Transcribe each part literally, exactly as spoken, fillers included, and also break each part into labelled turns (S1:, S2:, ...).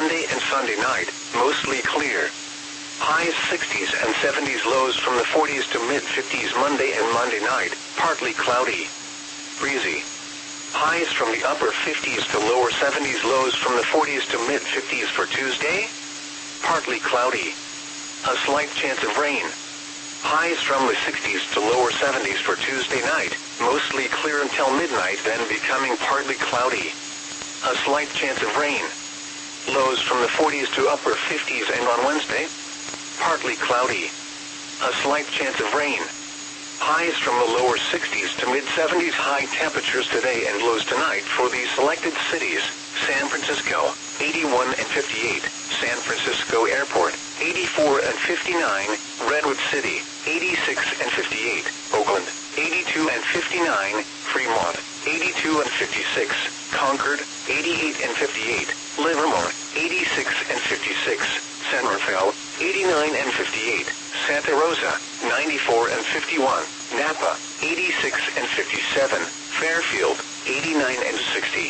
S1: Sunday and Sunday night, mostly clear. Highs sixties and seventies, lows from the forties to mid-fifties Monday and Monday night, partly cloudy. Breezy. Highs from the upper fifties to lower seventies, lows from the forties to mid-fifties for Tuesday. Partly cloudy. A slight chance of rain. Highs from the sixties to lower seventies for Tuesday night, mostly clear until midnight, then becoming partly cloudy. A slight chance of rain. Lows from the forties to upper fifties, and on Wednesday, partly cloudy. A slight chance of rain. Highs from the lower sixties to mid-seventies, high temperatures today and lows tonight for these selected cities: San Francisco, eighty-one and fifty-eight, San Francisco Airport, eighty-four and fifty-nine, Redwood City, eighty-six and fifty-eight, Oakland, eighty-two and fifty-nine, Fremont, eighty-two and fifty-six, Concord, eighty-eight and fifty-eight, Livermore, eighty-six and fifty-six, San Rafael, eighty-nine and fifty-eight, Santa Rosa, ninety-four and fifty-one, Napa, eighty-six and fifty-seven, Fairfield, eighty-nine and sixty.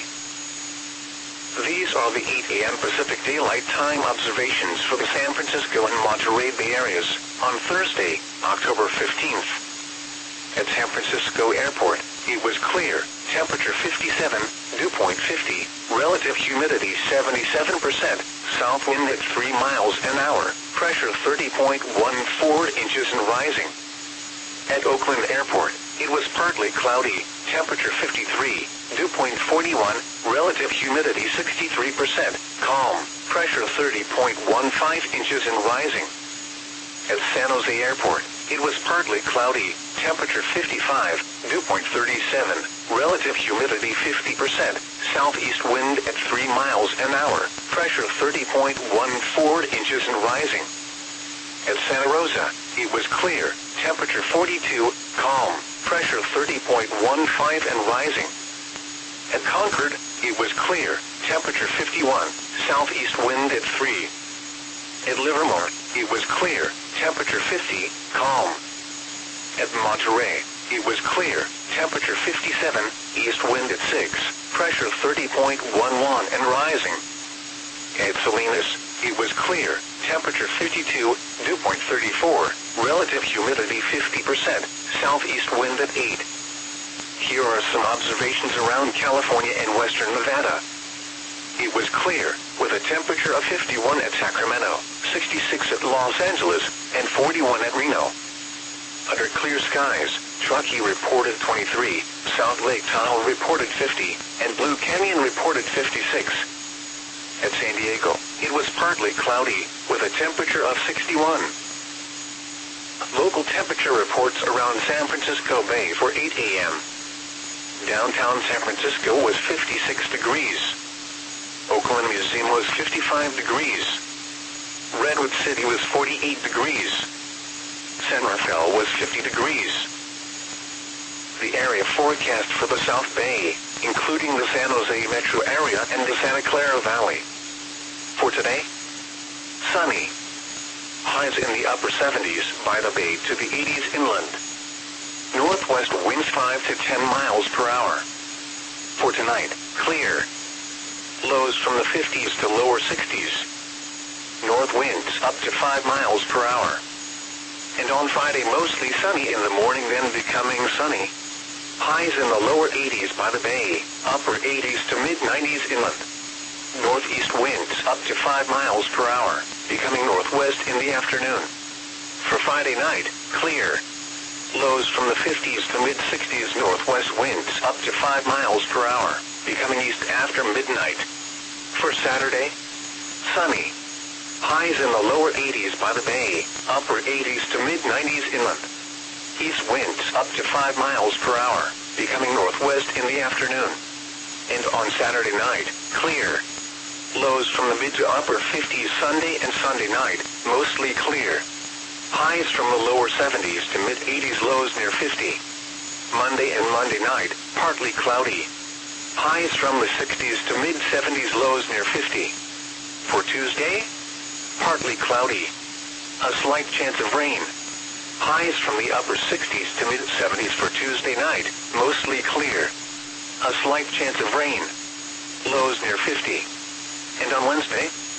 S1: These are the eight a m Pacific Daylight Time observations for the San Francisco and Monterey Bay areas on Thursday, October fifteenth. At San Francisco Airport, it was clear, temperature fifty-seven, dew point fifty, relative humidity seventy-seven percent, south wind at three miles an hour, pressure thirty point one four inches and rising. At Oakland Airport, it was partly cloudy, temperature fifty-three, dew point forty-one, relative humidity sixty-three percent, calm, pressure thirty point one five inches and rising. At San Jose Airport, it was partly cloudy, temperature fifty-five, dew point thirty-seven, relative humidity fifty percent, southeast wind at three miles an hour, pressure thirty point one four inches and rising. At Santa Rosa, it was clear, temperature forty-two, calm, pressure thirty point one five and rising. At Concord, it was clear, temperature fifty-one, southeast wind at three. At Livermore, it was clear, temperature fifty, calm. At Monterey, it was clear, temperature fifty-seven, east wind at six, pressure thirty point one one and rising. At Salinas, it was clear, temperature fifty-two, dew point thirty-four, relative humidity fifty percent, southeast wind at eight. Here are some observations around California and western Nevada. It was clear, with a temperature of fifty-one at Sacramento, sixty-six at Los Angeles, and forty-one at Reno. Under clear skies, Truckee reported twenty-three, South Lake Tahoe reported fifty, and Blue Canyon reported fifty-six. At San Diego, it was partly cloudy, with a temperature of sixty-one. Local temperature reports around San Francisco Bay for eight a m Downtown San Francisco was fifty-six degrees. Oakland Museum was fifty-five degrees. Redwood City was forty-eight degrees. San Rafael was fifty degrees. The area forecast for the South Bay, including the San Jose metro area and the Santa Clara Valley. For today, sunny. Highs in the upper seventies by the bay to the eighties inland. Northwest winds five to ten miles per hour. For tonight, clear. Lows from the fifties to lower sixties. North winds up to five miles per hour. And on Friday, mostly sunny in the morning, then becoming sunny. Highs in the lower eighties by the bay, upper eighties to mid nineties inland. Northeast winds up to five miles per hour, becoming northwest in the afternoon. For Friday night, clear. Lows from the fifties to mid sixties, northwest winds up to five miles per hour, becoming east after midnight. For Saturday, sunny. Highs in the lower eighties by the bay, upper eighties to mid nineties inland. East winds up to five miles per hour, becoming northwest in the afternoon. And on Saturday night, clear. Lows from the mid to upper fifties Sunday and Sunday night, mostly clear. Highs from the lower seventies to mid eighties, lows near fifty. Monday and Monday night, partly cloudy. Highs from the sixties to mid seventies, lows near fifty. For Tuesday, partly cloudy. A slight chance of rain. Highs from the upper sixties to mid seventies for Tuesday night, mostly clear. A slight chance of rain. Lows near fifty. And on Wednesday,